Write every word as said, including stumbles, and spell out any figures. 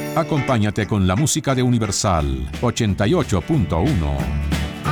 Acompáñate con la música de Universal ochenta y ocho punto uno.